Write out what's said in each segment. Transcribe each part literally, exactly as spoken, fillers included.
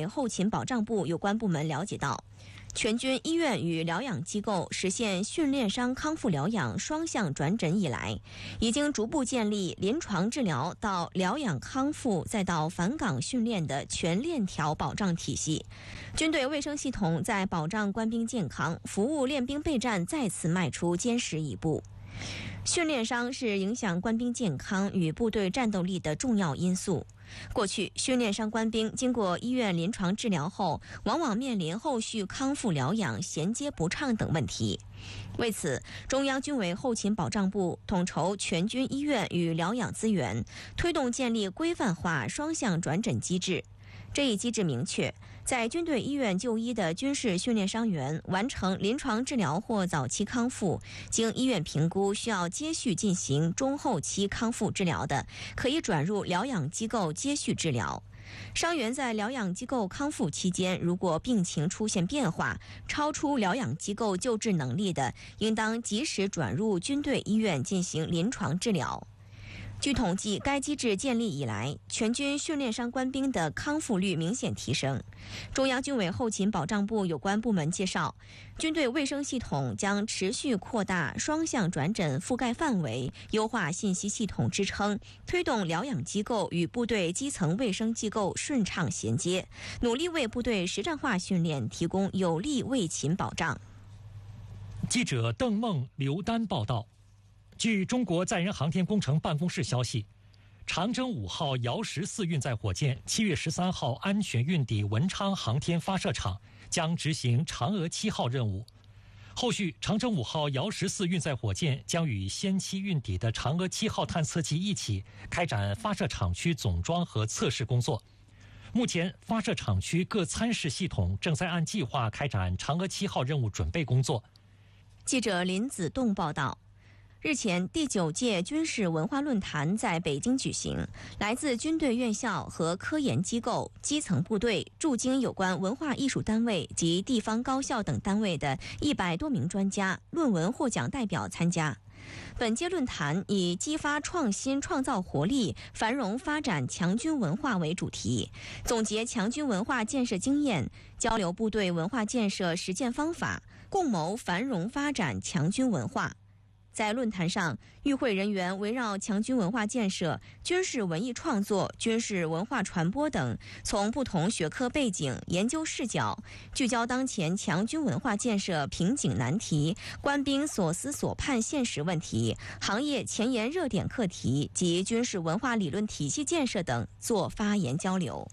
后勤保障部有关部门了解到，全军医院与疗养机构实现训练伤康复疗养双向转诊以来，已经逐步建立临床治疗到疗养康复再到返岗训练的全链条保障体系。军队卫生系统在保障官兵健康、服务练兵备战再次迈出坚实一步。训练伤是影响官兵健康与部队战斗力的重要因素。过去，训练伤官兵经过医院临床治疗后，往往面临后续康复疗养衔接不畅等问题。为此，中央军委后勤保障部统筹全军医院与疗养资源，推动建立规范化双向转诊机制。这一机制明确，在军队医院就医的军事训练伤员完成临床治疗或早期康复，经医院评估需要接续进行中后期康复治疗的，可以转入疗养机构接续治疗。伤员在疗养机构康复期间，如果病情出现变化，超出疗养机构救治能力的，应当及时转入军队医院进行临床治疗。据统计，该机制建立以来，全军训练伤官兵的康复率明显提升。中央军委后勤保障部有关部门介绍，军队卫生系统将持续扩大双向转诊覆盖范围，优化信息系统支撑，推动疗养机构与部队基层卫生机构顺畅衔接，努力为部队实战化训练提供有力卫勤保障。 记者邓梦、刘丹报道。据中国载人航天工程办公室消息，长征五号遥十四运载火箭七月十三号安全运抵文昌航天发射场，将执行嫦娥七号任务。后续，长征五号遥十四运载火箭将与先期运抵的嫦娥七号探测器一起开展发射场区总装和测试工作。目前，发射场区各参试系统正在按计划开展嫦娥七号任务准备工作。 记者林子栋报道。日前，第九届军事文化论坛在北京举行，来自军队院校和科研机构、基层部队、驻京有关文化艺术单位及地方高校等单位的一百多名专家、论文获奖代表参加。本届论坛以激发创新创造活力、繁荣发展强军文化为主题，总结强军文化建设经验，交流部队文化建设实践方法，共谋繁荣发展强军文化。在论坛上，与会人员围绕强军文化建设、军事文艺创作、军事文化传播等，从不同学科背景、研究视角，聚焦当前强军文化建设瓶颈难题、官兵所思所盼现实问题、行业前沿热点课题及军事文化理论体系建设等做发言交流。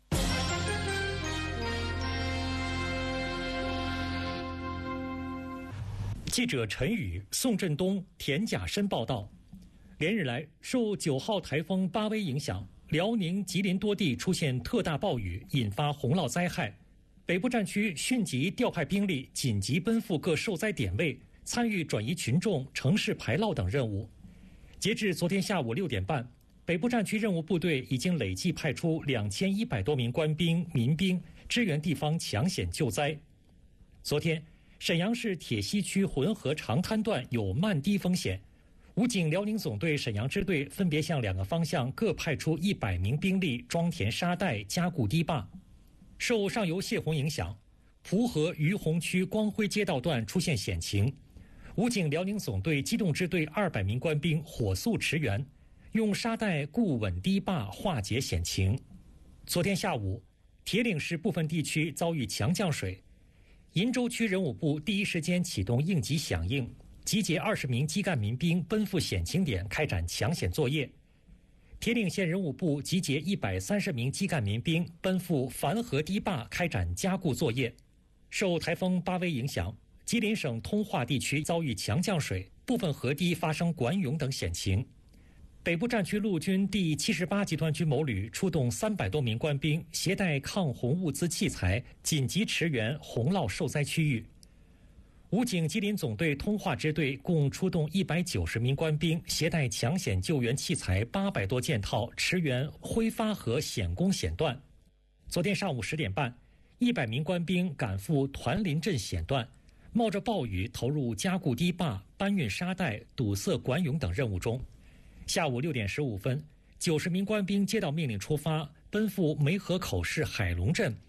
记者陈宇、宋振东、田甲申报道，连日来受九号台风巴威影响，辽宁、吉林多地出现特大暴雨，引发洪涝灾害。北部战区迅即调派兵力，紧急奔赴各受灾点位，参与转移群众、城市排涝等任务。截至昨天下午六点半，北部战区任务部队已经累计派出两千一百多名官兵、民兵支援地方抢险救灾。昨天，沈阳市铁西区浑河长滩段有漫堤风险，武警辽宁总队沈阳支队分别向两个方向各派出一百名兵力装填沙袋、加固堤坝。受上游泄洪影响，蒲河于洪区光辉街道段出现险情，武警辽宁总队机动支队二百名官兵火速驰援，用沙袋固稳堤坝，化解险情。昨天下午，铁岭市部分地区遭遇强降水，鄞州区人武部第一时间启动应急响应，集结二十名基干民兵奔赴险情点开展抢险作业。铁岭县人武部集结一百三十名基干民兵奔赴樊河堤坝开展加固作业。受台风巴威影响，吉林省通化地区遭遇强降水，部分河堤发生管涌等险情。北部战区陆军第七十八集团军某旅出动三百多名官兵，携带抗洪物资器材，紧急驰援洪涝受灾区域。武警吉林总队通化支队共出动一百九十名官兵，携带抢险救援器材八百多件套，驰援辉发河险工险段。昨天上午十点半，一百名官兵赶赴团林镇险段，冒着暴雨投入加固堤坝、搬运沙袋、堵塞管涌等任务中。下午六点十五分，九十名官兵接到命令出发，奔赴梅河口市海龙镇